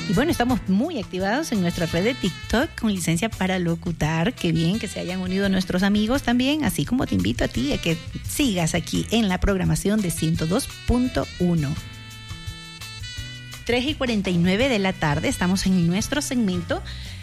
Y bueno, estamos muy activados en nuestra red de TikTok con licencia para locutar. Qué bien que se hayan unido nuestros amigos también, así como te invito a ti a que sigas aquí en la programación de 102.1. 3:49 de la tarde, estamos en nuestro segmento.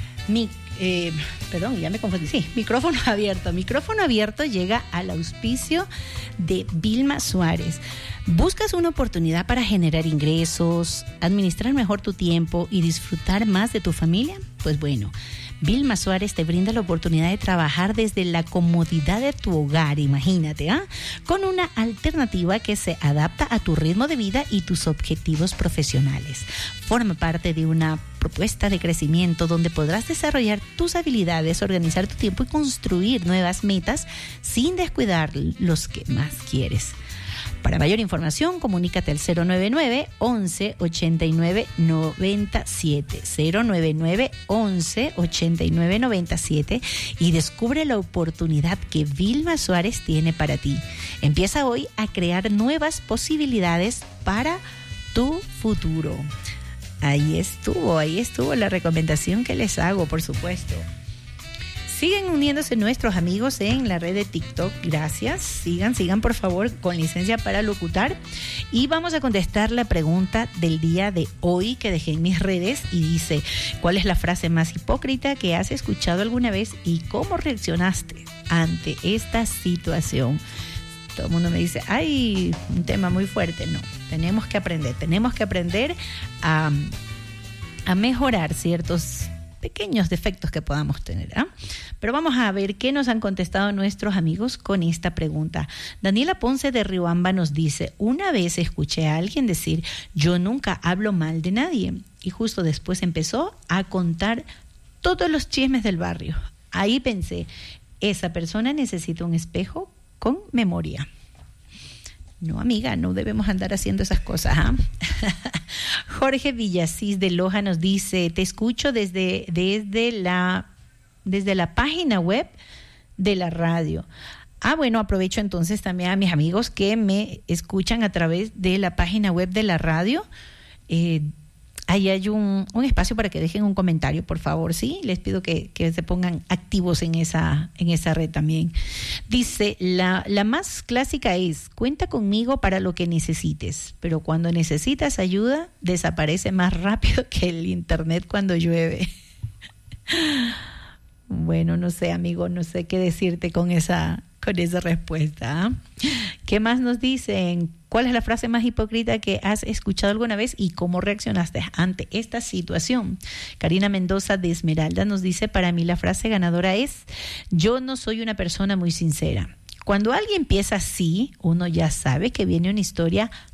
Ya me confundí. Sí, micrófono abierto. Micrófono abierto llega al auspicio de Vilma Suárez. ¿Buscas una oportunidad para generar ingresos, administrar mejor tu tiempo y disfrutar más de tu familia? Pues bueno, Vilma Suárez te brinda la oportunidad de trabajar desde la comodidad de tu hogar, imagínate, con una alternativa que se adapta a tu ritmo de vida y tus objetivos profesionales. Forma parte de una propuesta de crecimiento donde podrás desarrollar tus habilidades, organizar tu tiempo y construir nuevas metas sin descuidar los que más quieres. Para mayor información, comunícate al 099 11 89 97, 099 11 89 97 y descubre la oportunidad que Vilma Suárez tiene para ti. Empieza hoy a crear nuevas posibilidades para tu futuro. Ahí estuvo la recomendación que les hago, por supuesto. Siguen uniéndose nuestros amigos en la red de TikTok. Gracias. Sigan por favor con licencia para locutar. Y vamos a contestar la pregunta del día de hoy que dejé en mis redes y dice: ¿cuál es la frase más hipócrita que has escuchado alguna vez y cómo reaccionaste ante esta situación? Todo el mundo me dice, ay, un tema muy fuerte. No, tenemos que aprender a mejorar ciertos pequeños defectos que podamos tener, Pero vamos a ver qué nos han contestado nuestros amigos con esta pregunta. Daniela Ponce de Riobamba nos dice: una vez escuché a alguien decir, yo nunca hablo mal de nadie, y justo después empezó a contar todos los chismes del barrio. Ahí pensé, esa persona necesita un espejo con memoria. No, amiga, no debemos andar haciendo esas cosas, Jorge Villasís de Loja nos dice: te escucho desde la página web de la radio. Bueno, aprovecho entonces también a mis amigos que me escuchan a través de la página web de la radio. Ahí hay un espacio para que dejen un comentario, por favor, ¿sí? Les pido que se pongan activos en esa red también. Dice, la más clásica es: cuenta conmigo para lo que necesites, pero cuando necesitas ayuda, desaparece más rápido que el internet cuando llueve. Bueno, no sé, amigo, no sé qué decirte con esa respuesta. ¿Qué más nos dicen? ¿Cuál es la frase más hipócrita que has escuchado alguna vez y cómo reaccionaste ante esta situación? Karina Mendoza de Esmeralda nos dice: para mí la frase ganadora es: yo no soy una persona muy sincera. Cuando alguien empieza así, uno ya sabe que viene una historia